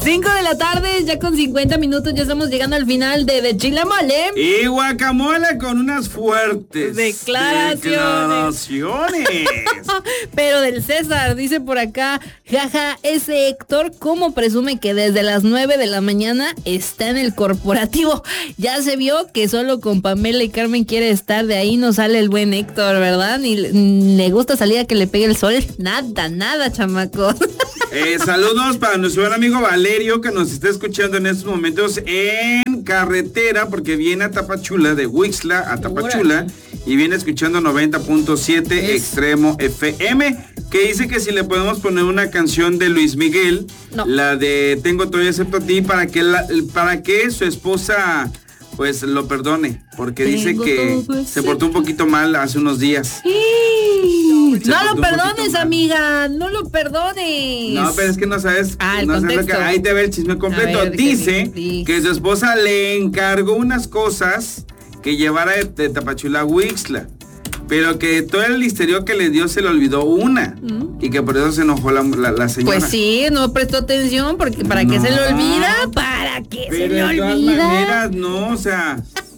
5 de la tarde, ya con 50 minutos, ya estamos llegando al final de Chile Mole. Y guacamole con unas fuertes declaraciones. Pero del César, dice por acá, jaja, ese Héctor, ¿cómo presume que desde las 9 de la mañana está en el corporativo? Ya se vio que solo con Pamela y Carmen quiere estar, de ahí no sale el buen Héctor, ¿verdad? Ni le gusta salir a que le pegue el sol. Nada, chamaco. Saludos para nuestro buen amigo Valerio, que nos está escuchando en estos momentos en carretera, porque viene a Tapachula, de Huixla a Tapachula, y viene escuchando 90.7 Extremo FM, que dice que si le podemos poner una canción de Luis Miguel, la de Tengo todo excepto a ti, para que su esposa pues lo perdone, porque dice que se portó un poquito mal hace unos días. No lo perdones, amiga, no lo perdones. No, pero es que no sabes, ahí te ve el chisme completo. Ver, dice que su esposa le encargó unas cosas que llevara de Tapachula a Huixla, pero que todo el listerio que le dio se le olvidó una, y que por eso se enojó la señora. Pues sí, no prestó atención, porque ¿para qué se le olvida? ¿Para qué se le olvida? De todas maneras, no, o sea...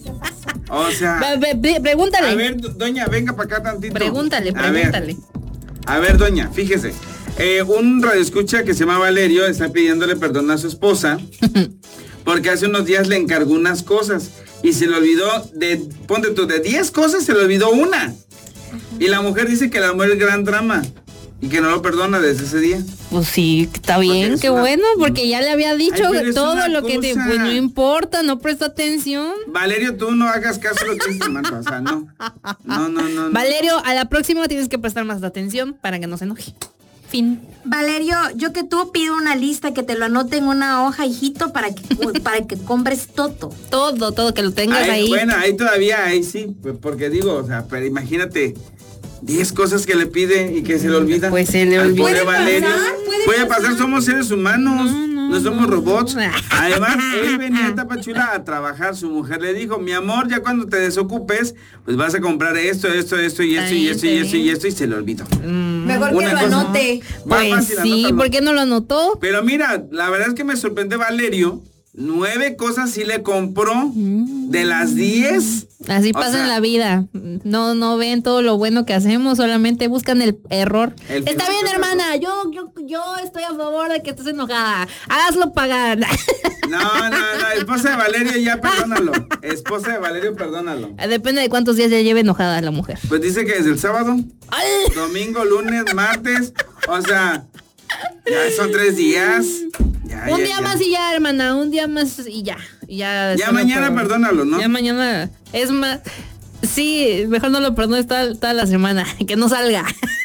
Pregúntale. A ver, doña, venga para acá tantito. Pregúntale. A ver, doña, fíjese. Un radioescucha que se llama Valerio está pidiéndole perdón a su esposa porque hace unos días le encargó unas cosas y se le olvidó ponte tú, de 10 cosas se le olvidó una. Y la mujer dice que el amor es gran drama y que no lo perdona desde ese día. Pues sí, está bien, qué bueno, porque ya le había dicho todo lo que te, pues no importa, no presta atención. Valerio, tú no hagas caso a lo que dice Marta, o sea, no. Valerio, a la próxima tienes que prestar más atención para que no se enoje. Fin. Valerio, yo que tú pido una lista, que te lo anote en una hoja, hijito, para que compres todo. Todo, que lo tengas ahí. Bueno, ahí sí, porque digo, o sea, pero imagínate, 10 cosas que le pide y que se le olvida. Pues se le olvida. Puede pasar, somos seres humanos, no somos robots. Además, él venía a Tapachula a trabajar, su mujer le dijo, mi amor, ya cuando te desocupes, pues vas a comprar esto, y esto, y se le olvidó. Mejor que lo anote. Pues sí, ¿por qué no lo anotó? Pero mira, la verdad es que me sorprende Valerio. 9 cosas sí le compró de las 10. Así pasa en la vida. No ven todo lo bueno que hacemos, solamente buscan el error. Está bien, hermana, yo estoy a favor de que estés enojada. Hazlo pagar. No, esposa de Valerio, ya perdónalo. Esposa de Valerio, perdónalo. Depende de cuántos días ya lleve enojada la mujer. Pues dice que desde el sábado, domingo, lunes, martes, o sea, ya son 3 días. Un día más y ya, hermana, un día más y ya. Ya mañana perdónalo, ¿no? Ya mañana, es más, sí, mejor no lo perdones toda la semana, que no salga.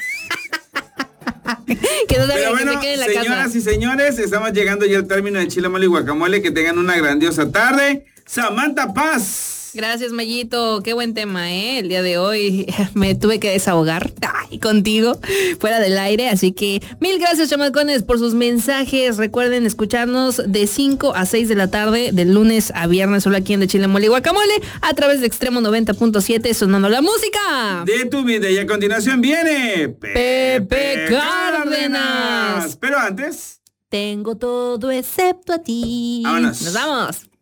Que no salga. Pero bueno, que se quede en la señoras casa. Y señores, estamos llegando ya al término de Chile Mole y Guacamole, que tengan una grandiosa tarde. Samantha Paz. Gracias, Mayito, qué buen tema, el día de hoy me tuve que desahogar contigo fuera del aire, así que mil gracias, chamacones, por sus mensajes. Recuerden escucharnos de 5 a 6 de la tarde, de lunes a viernes, solo aquí en De Chile Mole y Guacamole, a través de Extremo 90.7, sonando la música de tu vida. Y a continuación viene Pepe Cárdenas. Pero antes, tengo todo excepto a ti. Vámonos. Nos vamos.